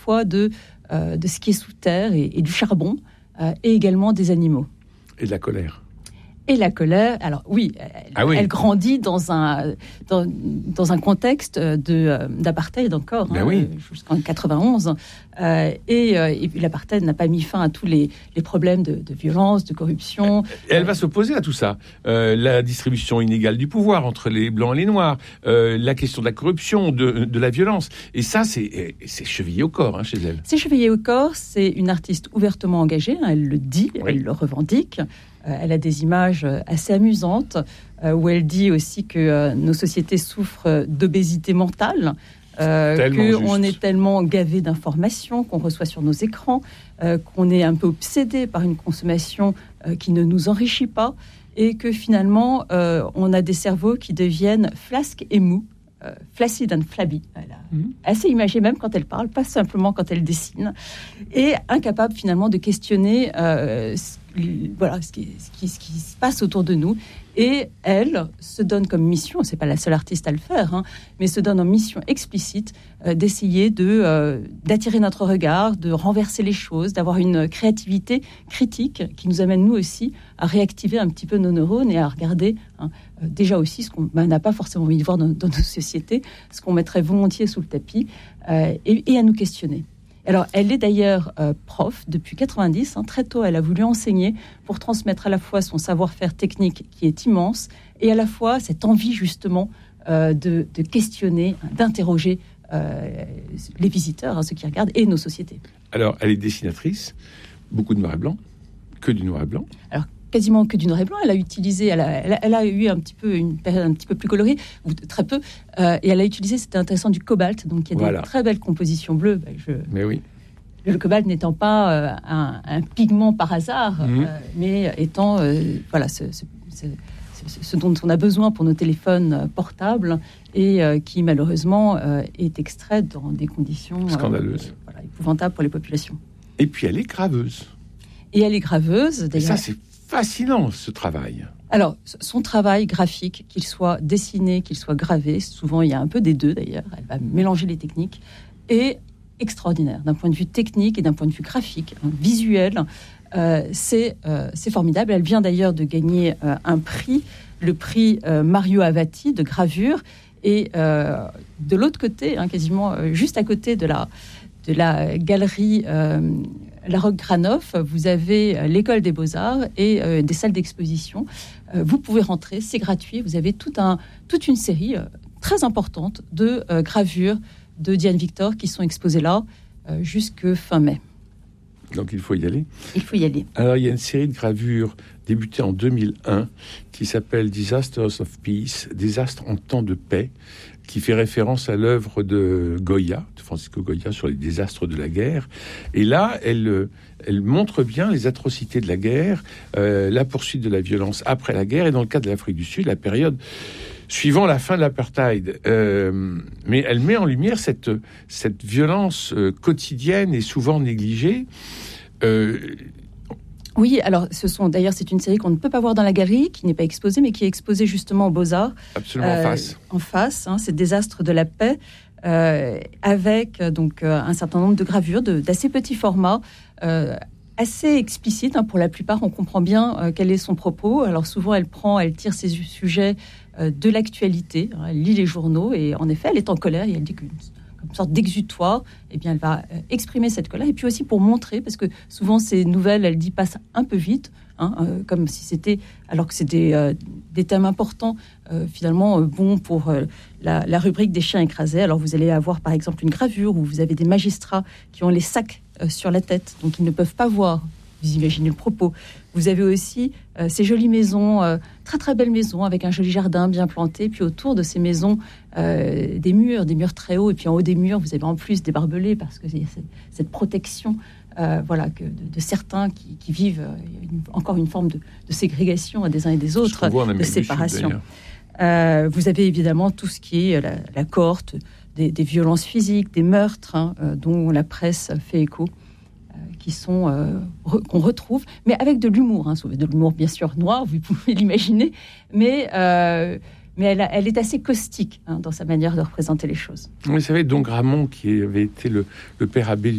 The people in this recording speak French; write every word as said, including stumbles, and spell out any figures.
fois de, euh, de ce qui est sous terre et, et du charbon, euh, et également des animaux. Et de la colère. Et la colère, alors oui, elle, ah oui. elle grandit dans un, dans, dans un contexte de, d'apartheid encore, ben hein, oui. jusqu'en quatre-vingt-onze. Euh, et, et puis l'apartheid n'a pas mis fin à tous les, les problèmes de, de violence, de corruption. Et elle va s'opposer à tout ça. Euh, la distribution inégale du pouvoir entre les blancs et les noirs, euh, la question de la corruption, de, de la violence. Et ça, c'est, c'est chevillé au corps hein, chez elle. C'est chevillé au corps, c'est une artiste ouvertement engagée, hein, elle le dit, oui. Elle le revendique. Elle a des images assez amusantes euh, où elle dit aussi que euh, nos sociétés souffrent d'obésité mentale, euh, qu'on est tellement gavé d'informations qu'on reçoit sur nos écrans, euh, qu'on est un peu obsédé par une consommation euh, qui ne nous enrichit pas et que finalement euh, on a des cerveaux qui deviennent flasques et mous. Euh, flaccid and flabby, elle a mmh. assez imagé même quand elle parle, pas simplement quand elle dessine, et incapable finalement de questionner euh, ce, voilà, ce qui, ce, qui, ce qui se passe autour de nous. Et elle se donne comme mission, c'est pas la seule artiste à le faire, hein, mais se donne en mission explicite euh, d'essayer de, euh, d'attirer notre regard, de renverser les choses, d'avoir une créativité critique qui nous amène nous aussi à réactiver un petit peu nos neurones et à regarder hein, euh, déjà aussi ce qu'on ben, n'a pas forcément envie de voir dans, dans nos sociétés, ce qu'on mettrait volontiers sous le tapis, euh, et, et à nous questionner. Alors, elle est d'ailleurs euh, prof depuis quatre-vingt-dix. Hein, très tôt, elle a voulu enseigner pour transmettre à la fois son savoir-faire technique qui est immense et à la fois cette envie justement euh, de, de questionner, d'interroger euh, les visiteurs, hein, ceux qui regardent, et nos sociétés. Alors, elle est dessinatrice, beaucoup de noir et blanc, que du noir et blanc. Alors, quasiment que du noir et blanc. Elle a utilisé, elle a, elle a, elle a eu un petit peu une période un petit peu plus colorée, ou très peu, euh, et elle a utilisé, c'était intéressant, du cobalt. Donc il y a voilà. des très belles compositions bleues. Ben, je, mais oui. Le cobalt n'étant pas euh, un, un pigment par hasard, mmh. euh, mais étant euh, voilà ce, ce, ce, ce, ce dont on a besoin pour nos téléphones portables et euh, qui malheureusement euh, est extrait dans des conditions scandaleuses, euh, voilà, épouvantables pour les populations. Et puis elle est graveuse. Et elle est graveuse. Et ça c'est fascinant, ce travail. Alors, son travail graphique, qu'il soit dessiné, qu'il soit gravé, souvent il y a un peu des deux d'ailleurs, elle va mélanger les techniques, est extraordinaire d'un point de vue technique et d'un point de vue graphique, hein, visuel. Euh, c'est, euh, c'est formidable. Elle vient d'ailleurs de gagner euh, un prix, le prix euh, Mario Avati de gravure. Et euh, de l'autre côté, hein, quasiment euh, juste à côté de la, de la galerie euh, Laroque Granoff, vous avez euh, l'école des Beaux-Arts et euh, des salles d'exposition. Euh, vous pouvez rentrer, c'est gratuit. Vous avez tout un, toute une série euh, très importante de euh, gravures de Diane Victor qui sont exposées là euh, jusque fin mai. Donc il faut y aller. Il faut y aller. Alors il y a une série de gravures débutée en deux mille un qui s'appelle Disasters of Peace, désastres en temps de paix, qui fait référence à l'œuvre de Goya, de Francisco Goya, sur les désastres de la guerre. Et là, elle, elle montre bien les atrocités de la guerre, euh, la poursuite de la violence après la guerre, et dans le cas de l'Afrique du Sud, la période suivant la fin de l'apartheid. Euh, mais elle met en lumière cette, cette violence euh, quotidienne et souvent négligée. Euh, Oui, alors ce sont d'ailleurs c'est une série qu'on ne peut pas voir dans la galerie, qui n'est pas exposée, mais qui est exposée justement aux Beaux-Arts. Absolument euh, en face. En face, hein, c'est Désastres de la paix, euh, avec donc euh, un certain nombre de gravures de, d'assez petits formats, euh, assez explicites. Hein, pour la plupart, on comprend bien euh, quel est son propos. Alors souvent, elle prend, elle tire ses sujets euh, de l'actualité. Hein, elle lit les journaux et en effet, elle est en colère et elle dit qu'une une sorte d'exutoire, eh bien, elle va euh, exprimer cette colère. Et puis aussi pour montrer, parce que souvent ces nouvelles, elle dit, passent un peu vite, hein, euh, comme si c'était, alors que c'était euh, des thèmes importants, euh, finalement, euh, bons pour euh, la, la rubrique des chiens écrasés. Alors vous allez avoir, par exemple, une gravure où vous avez des magistrats qui ont les sacs euh, sur la tête, donc ils ne peuvent pas voir. Vous imaginez le propos. Vous avez aussi euh, ces jolies maisons, euh, très très belles maisons avec un joli jardin bien planté. Puis autour de ces maisons, euh, des murs, des murs très hauts. Et puis en haut des murs, vous avez en plus des barbelés parce que c'est cette, cette protection, euh, voilà, que de, de certains qui, qui vivent euh, une, encore une forme de, de ségrégation des uns et des autres, de séparation. Euh, vous avez évidemment tout ce qui est la, la cohorte des, des violences physiques, des meurtres, hein, euh, dont la presse fait écho, qui sont euh, re, qu'on retrouve, mais avec de l'humour, hein, de l'humour bien sûr noir, vous pouvez l'imaginer, mais euh, mais elle, a, elle est assez caustique hein, dans sa manière de représenter les choses. Vous savez, Don Gramont, qui avait été le, le père abbé